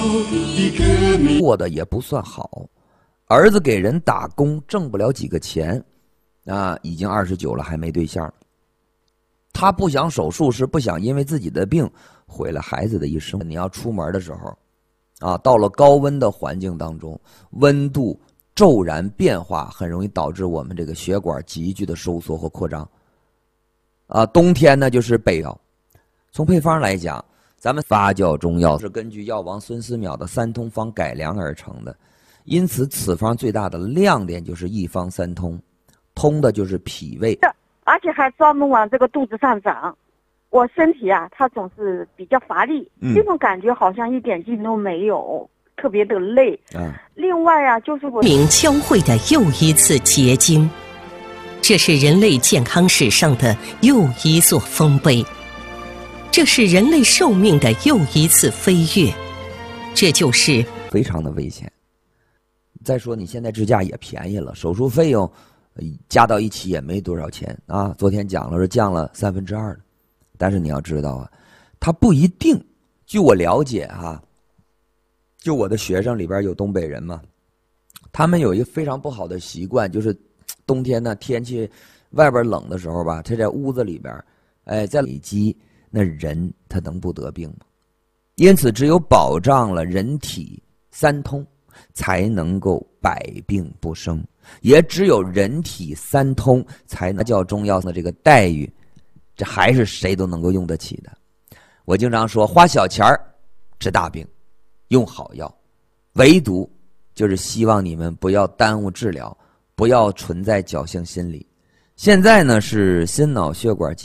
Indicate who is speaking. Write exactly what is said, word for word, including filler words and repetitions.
Speaker 1: 过得也不算好，儿子给人打工挣不了几个钱，啊，已经二十九了还没对象。他不想手术，是不想因为自己的病毁了孩子的一生。你要出门的时候，啊，到了高温的环境当中，温度骤然变化，很容易导致我们这个血管急剧的收缩和扩张。啊，冬天呢就是备药。从配方来讲，咱们发酵中药是根据药王孙思邈的三通方改良而成的，因此此方最大的亮点就是一方三通，通的就是脾胃，
Speaker 2: 而且还专门往这个肚子上长。我身体啊，它总是比较乏力，
Speaker 1: 嗯、
Speaker 2: 这种感觉好像一点劲都没有，特别的累。
Speaker 1: 啊，
Speaker 2: 另外啊，就是我
Speaker 3: 明交汇的又一次结晶，这是人类健康史上的又一座丰碑，这是人类寿命的又一次飞跃，这就是
Speaker 1: 非常的危险。再说你现在支架也便宜了，手术费用加到一起也没多少钱啊。昨天讲了是降了三分之二的，但是你要知道啊，它不一定。据我了解哈、啊，就我的学生里边有东北人嘛，他们有一个非常不好的习惯，就是冬天呢天气外边冷的时候吧，他在屋子里边，哎，在累积，那人他能不得病吗？因此，只有保障了人体三通，才能够百病不生。也只有人体三通，才能叫中药的这个待遇，这还是谁都能够用得起的。我经常说，花小钱儿治大病，用好药，唯独就是希望你们不要耽误治疗，不要存在侥幸心理。现在呢是心脑血管